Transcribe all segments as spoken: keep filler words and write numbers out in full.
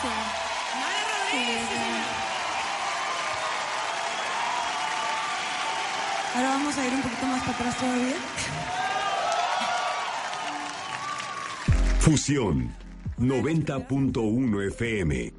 Sí. Sí, ahora vamos a ir un poquito más para atrás todavía. Fusión noventa punto uno F M.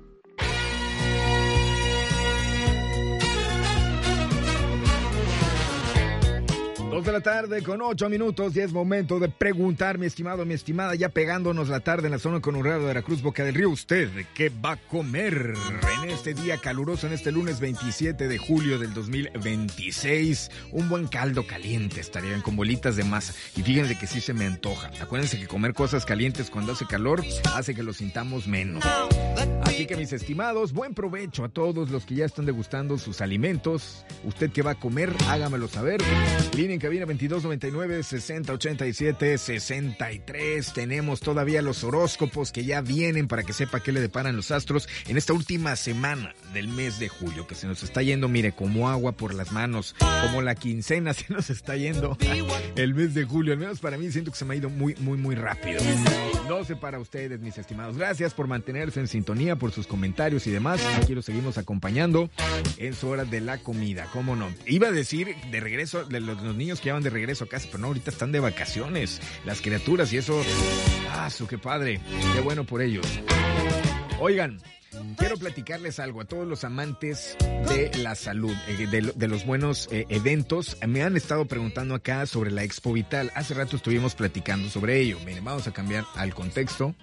Dos de la tarde con ocho minutos y es momento de preguntar, mi estimado, mi estimada, ya pegándonos la tarde en la zona conurbada de Veracruz, Boca del Río, ¿usted qué va a comer en este día caluroso, en este lunes veintisiete de julio del dos mil veintiséis? Un buen caldo caliente estarían con bolitas de masa y fíjense que sí se me antoja. Acuérdense que comer cosas calientes cuando hace calor hace que lo sintamos menos. Así que, mis estimados, buen provecho a todos los que ya están degustando sus alimentos. ¿Usted qué va a comer? Hágamelo saber. Línea en cabina veintidós noventa y nueve, sesenta ochenta y siete, sesenta y tres. Tenemos todavía los horóscopos que ya vienen para que sepa qué le deparan los astros en esta última semana del mes de julio, que se nos está yendo, mire, como agua por las manos, como la quincena se nos está yendo el mes de julio. Al menos para mí siento que se me ha ido muy, muy, muy rápido. No sé para ustedes, mis estimados. Gracias por mantenerse en sintonía, por sus comentarios y demás. Aquí los seguimos acompañando en su hora de la comida, ¿cómo no? Iba a decir de regreso, de los, los niños que ya van de regreso a casa, pero no, ahorita están de vacaciones, las criaturas, y eso, ¡ah, su qué padre! ¡Qué bueno por ellos! Oigan, quiero platicarles algo a todos los amantes de la salud, eh, de, de los buenos eh, eventos. Me han estado preguntando acá sobre la Expo Vital. Hace rato estuvimos platicando sobre ello. Miren, vamos a cambiar al contexto.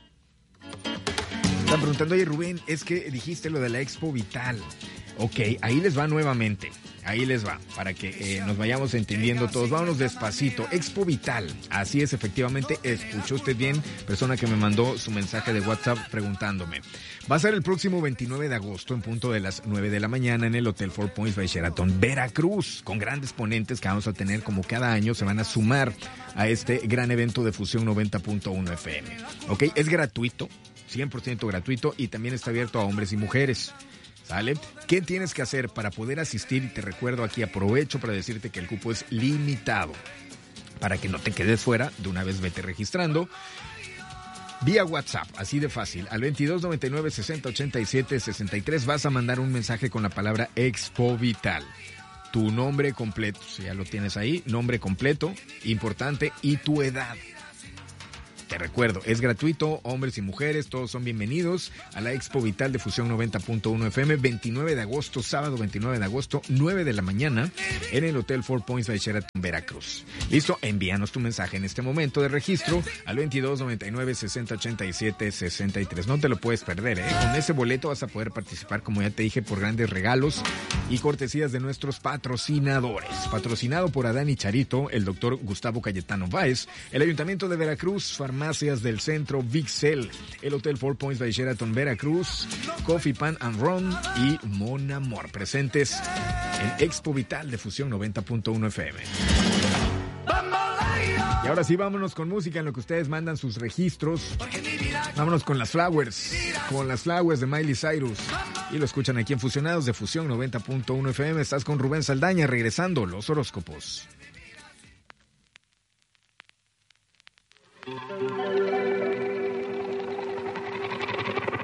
Están preguntando, oye Rubén, es que dijiste lo de la Expo Vital. Ok, ahí les va nuevamente, ahí les va, para que eh, nos vayamos entendiendo todos. Vámonos despacito. Expo Vital, así es, efectivamente, escuchó usted bien, persona que me mandó su mensaje de WhatsApp preguntándome. Va a ser el próximo veintinueve de agosto en punto de las nueve de la mañana en el Hotel Four Points by Sheraton, Veracruz, con grandes ponentes que vamos a tener como cada año, se van a sumar a este gran evento de Fusión noventa punto uno F M. Ok, es gratuito, cien por ciento gratuito, y también está abierto a hombres y mujeres. ¿Sale? ¿Qué tienes que hacer para poder asistir? Y te recuerdo aquí, aprovecho para decirte que el cupo es limitado. Para que no te quedes fuera, de una vez vete registrando. Vía WhatsApp, así de fácil, al veintidós noventa y nueve, sesenta ochenta y siete, sesenta y tres vas a mandar un mensaje con la palabra Expo Vital. Tu nombre completo, si ya lo tienes ahí, nombre completo, importante, y tu edad. Te recuerdo, es gratuito, hombres y mujeres, todos son bienvenidos a la Expo Vital de Fusión noventa punto uno F M, veintinueve de agosto, sábado veintinueve de agosto, nueve de la mañana, en el Hotel Four Points by Sheraton, Veracruz. ¿Listo? Envíanos tu mensaje en este momento de registro al veintidós noventa y nueve, sesenta ochenta y siete, sesenta y tres. No te lo puedes perder, ¿eh? Con ese boleto vas a poder participar, como ya te dije, por grandes regalos y cortesías de nuestros patrocinadores. Patrocinado por Adán y Charito, el doctor Gustavo Cayetano Báez, el Ayuntamiento de Veracruz, Farmacia Farmacias del Centro, Vixel, el Hotel Four Points by Sheraton, Veracruz, Coffee Pan and Ron y Mon Amor, presentes en Expo Vital de Fusión noventa punto uno F M. Y ahora sí, vámonos con música en lo que ustedes mandan sus registros. Vámonos con las Flowers, con las Flowers de Miley Cyrus. Y lo escuchan aquí en Fusionados de Fusión noventa punto uno F M. Estás con Rubén Saldaña, regresando los horóscopos.